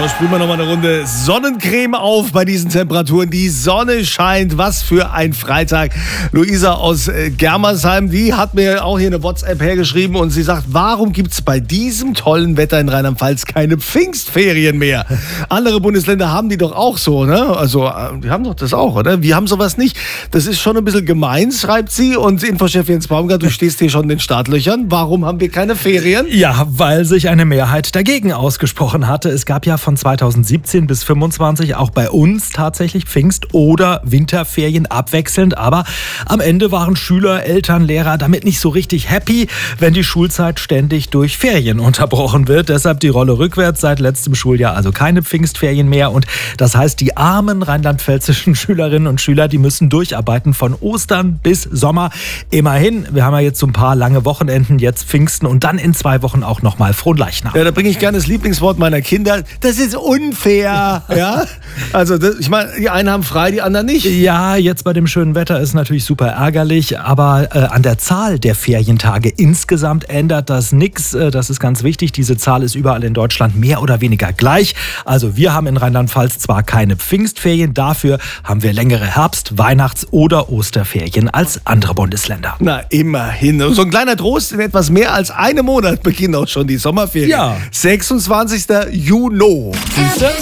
So, sprühen wir nochmal eine Runde Sonnencreme auf bei diesen Temperaturen. Die Sonne scheint. Was für ein Freitag. Luisa aus Germersheim, die hat mir auch hier eine WhatsApp hergeschrieben und sie sagt, warum gibt es bei diesem tollen Wetter in Rheinland-Pfalz keine Pfingstferien mehr? Andere Bundesländer haben die doch auch so, ne? Also, die haben doch das auch, oder? Wir haben sowas nicht. Das ist schon ein bisschen gemein, schreibt sie. Und Infochef Jens Baumgart, du stehst hier schon in den Startlöchern. Warum haben wir keine Ferien? Ja, weil sich eine Mehrheit dagegen ausgesprochen hatte. Es gab ja von 2017 bis 2025 auch bei uns tatsächlich Pfingst- oder Winterferien abwechselnd. Aber am Ende waren Schüler, Eltern, Lehrer damit nicht so richtig happy, wenn die Schulzeit ständig durch Ferien unterbrochen wird. Deshalb die Rolle rückwärts seit letztem Schuljahr, also keine Pfingstferien mehr. Und das heißt, die armen rheinland-pfälzischen Schülerinnen und Schüler, die müssen durcharbeiten von Ostern bis Sommer. Immerhin, wir haben ja jetzt so ein paar lange Wochenenden, jetzt Pfingsten und dann in 2 Wochen auch nochmal Fronleichnam. Ja, da bringe ich gerne das Lieblingswort meiner Kinder. Das ist unfair. Ja? Also, ich meine, die einen haben frei, die anderen nicht. Ja, jetzt bei dem schönen Wetter ist natürlich super ärgerlich, aber an der Zahl der Ferientage insgesamt ändert das nichts. Das ist ganz wichtig. Diese Zahl ist überall in Deutschland mehr oder weniger gleich. Also wir haben in Rheinland-Pfalz zwar keine Pfingstferien, dafür haben wir längere Herbst-, Weihnachts- oder Osterferien als andere Bundesländer. Na, immerhin. So ein kleiner Trost, in etwas mehr als einem Monat beginnen auch schon die Sommerferien. Ja. 26. Juni.